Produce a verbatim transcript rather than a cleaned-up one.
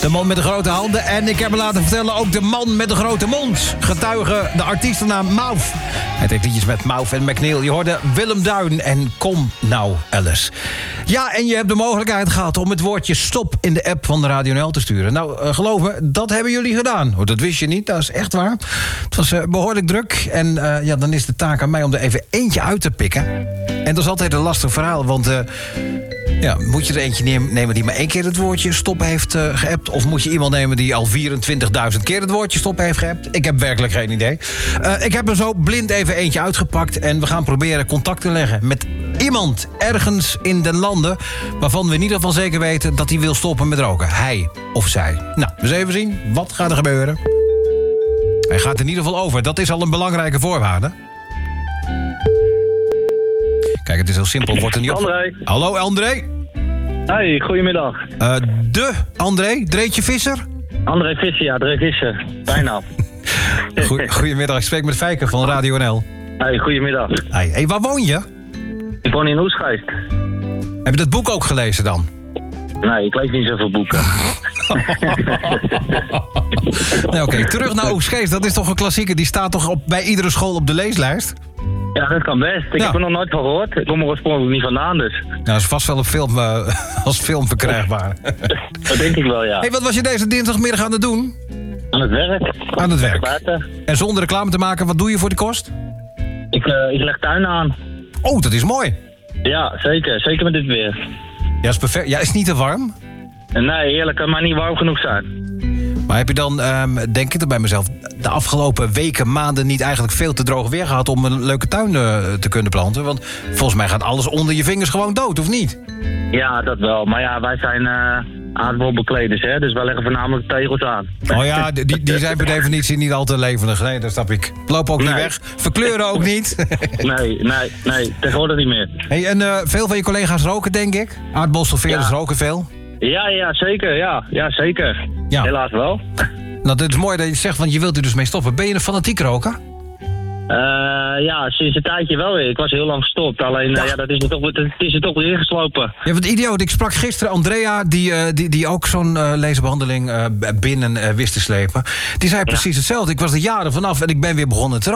De man met de grote handen. En ik heb me laten vertellen ook de man met de grote mond. Getuige de artiestennaam Mauf. Hij deed liedjes met Mauf en McNeil. Je hoorde Willem Duin en Kom Nou Alice. Ja, en je hebt de mogelijkheid gehad om het woordje stop in de app van de Radio N L te sturen. Nou, uh, geloof me, dat hebben jullie gedaan. Oh, dat wist je niet, dat is echt waar. Het was uh, behoorlijk druk. En uh, ja, dan is de taak aan mij om er even eentje uit te pikken. En dat is altijd een lastig verhaal, want... Uh, Ja, moet je er eentje nemen die maar één keer het woordje stop heeft uh, geappt? Of moet je iemand nemen die al vierentwintigduizend keer het woordje stop heeft geappt? Ik heb werkelijk geen idee. Uh, ik heb er zo blind even eentje uitgepakt... en we gaan proberen contact te leggen met iemand ergens in de landen... waarvan we in ieder geval zeker weten dat hij wil stoppen met roken. Hij of zij. Nou, dus even zien. Wat gaat er gebeuren? Hij gaat in ieder geval over. Dat is al een belangrijke voorwaarde. Kijk, het is heel simpel. Wordt er niet op... André. Hallo, André. Hey, goedemiddag. Uh, de André, Dreetje Visser? André Visser, ja, André Visser. Bijna. Goe- Goedemiddag, ik spreek met Fijke van Radio N L. Hey, goedemiddag. Hey, hey, waar woon je? Ik woon in Oesgeest. Heb je dat boek ook gelezen dan? Nee, ik lees niet zoveel boeken. Nee, oké, okay. Terug naar Oegstgeest, dat is toch een klassieker. Die staat toch op, bij iedere school op de leeslijst? Ja, dat kan best. Ik Ja. heb er nog nooit van gehoord. Ik kom er oorspronkelijk niet vandaan, dus. Nou, dat is vast wel op film, uh, als film verkrijgbaar. Dat denk ik wel, ja. Hey, wat was je deze dinsdagmiddag aan het doen? Aan het werk. Aan het werk. Buiten. En zonder reclame te maken, wat doe je voor de kost? Ik, uh, ik leg tuin aan. Oh, dat is mooi. Ja, zeker. Zeker met dit weer. Ja, is perfect. Ja, is het niet te warm? Nee, eerlijk, kan maar niet warm genoeg zijn. Maar heb je dan, um, denk ik er bij mezelf... de afgelopen weken, maanden niet eigenlijk veel te droog weer gehad... om een leuke tuin uh, te kunnen planten? Want volgens mij gaat alles onder je vingers gewoon dood, of niet? Ja, dat wel. Maar ja, wij zijn uh, aardbolbekleders, hè. Dus wij leggen voornamelijk tegels aan. Oh ja, die, die zijn per definitie niet al te levendig. Nee, dat snap ik. Lopen ook niet Nee. weg. Verkleuren ook niet. Nee, nee, nee. Tegenwoordig niet meer. Hey, en uh, veel van je collega's roken, denk ik? Aardbolstoffeerders Ja. roken veel? Ja, ja, zeker. Ja, ja zeker. Ja. Helaas wel. Nou, het is mooi dat je het zegt, want je wilt er dus mee stoppen. Ben je een fanatiek roker? Uh, ja, sinds een tijdje wel weer. Ik was heel lang gestopt. Alleen, uh, Ja. ja, dat is er toch, het is er toch weer ingeslopen. Ja, wat idioot. Ik sprak gisteren Andrea, die, uh, die, die ook zo'n uh, laserbehandeling uh, binnen uh, wist te slepen. Die zei precies hetzelfde. Ik was er jaren vanaf en ik ben weer begonnen te roken.